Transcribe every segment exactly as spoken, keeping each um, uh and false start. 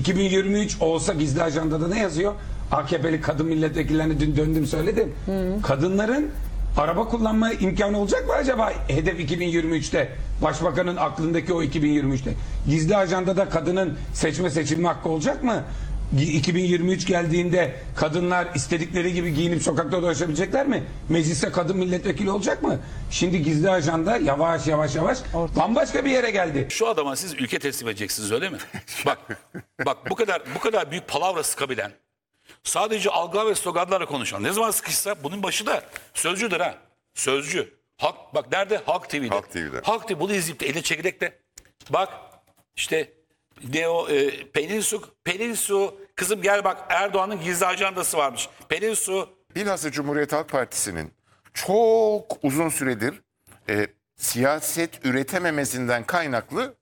iki bin yirmi üç olsa gizli ajandada ne yazıyor? A K P'li kadın milletvekillerine dün döndüm söyledim. Hı. Kadınların araba kullanma imkanı olacak mı acaba hedef iki bin yirmi üçte? Başbakanın aklındaki o iki bin yirmi üçte. Gizli ajandada kadının seçme seçilme hakkı olacak mı? iki bin yirmi üç geldiğinde kadınlar istedikleri gibi giyinip sokakta dolaşabilecekler mi? Mecliste kadın milletvekili olacak mı? Şimdi gizli ajanda yavaş yavaş yavaş Orta. bambaşka bir yere geldi. Şu adama siz ülke teslim edeceksiniz öyle mi? Bak bak bu kadar bu kadar büyük palavra sıkabilen, sadece algılar ve sloganlarla konuşan, ne zaman sıkışsa bunun başı da sözcüdür ha. Sözcü. Halk, bak nerede? Halk T V'de. Halk T V'de. Halk T V bunu izleyip de eline çekirdekle. Bak işte ne o e, Pelin Su, Pelin Su kızım gel bak Erdoğan'ın gizli ajandası varmış. Pelin Su. Bilhassa Cumhuriyet Halk Partisi'nin çok uzun süredir e, siyaset üretememesinden kaynaklı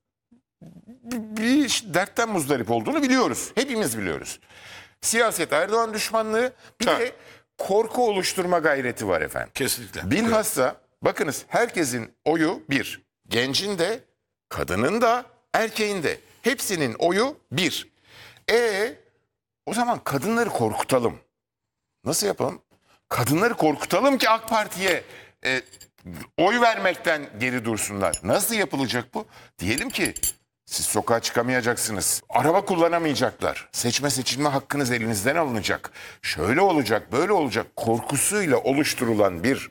bir dertten muzdarip olduğunu biliyoruz. Hepimiz biliyoruz. Siyaset Erdoğan düşmanlığı, bir Ha. de korku oluşturma gayreti var efendim. Kesinlikle. Bilhassa bakınız herkesin oyu bir. Gencin de, kadının da, erkeğin de. Hepsinin oyu bir. E o zaman kadınları korkutalım. Nasıl yapalım? Kadınları korkutalım ki AK Parti'ye e, oy vermekten geri dursunlar. Nasıl yapılacak bu? Diyelim ki siz sokağa çıkamayacaksınız. Araba kullanamayacaklar. Seçme seçilme hakkınız elinizden alınacak. Şöyle olacak, böyle olacak korkusuyla oluşturulan bir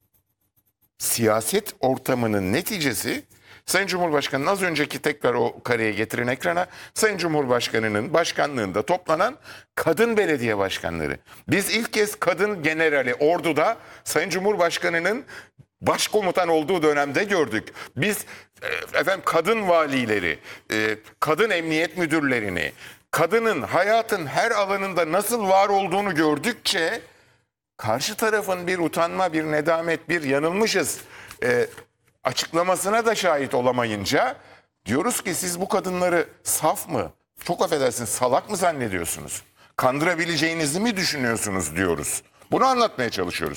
siyaset ortamının neticesi, Sayın Cumhurbaşkanı'nın az önceki tekrar o kareye getirin ekrana, Sayın Cumhurbaşkanı'nın başkanlığında toplanan kadın belediye başkanları. Biz ilk kez kadın generali orduda Sayın Cumhurbaşkanı'nın başkomutan olduğu dönemde gördük. Biz e, efendim kadın valileri, e, kadın emniyet müdürlerini, kadının hayatın her alanında nasıl var olduğunu gördükçe karşı tarafın bir utanma, bir nedamet, bir yanılmışız e, açıklamasına da şahit olamayınca diyoruz ki siz bu kadınları saf mı, çok affedersiniz salak mı zannediyorsunuz? Kandırabileceğinizi mi düşünüyorsunuz diyoruz. Bunu anlatmaya çalışıyoruz.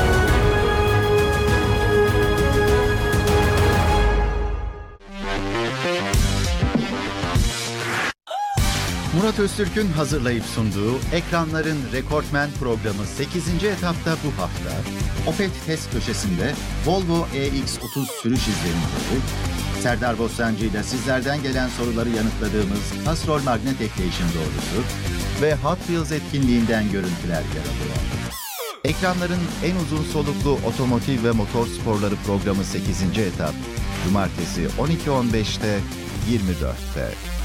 Murat Öztürk'ün hazırlayıp sunduğu Ekranların Rekortmen programı sekizinci etapta bu hafta Opet test köşesinde Volvo E X otuz sürüş izlenimleri, Serdar Bostancı ile sizlerden gelen soruları yanıtladığımız Castrol magnet ekleşim doğrusu ve Hot Wheels etkinliğinden görüntüler yer alıyor. Ekranların en uzun soluklu otomotiv ve motor sporları programı sekizinci etap Cumartesi on iki on beşte yirmi dörtte.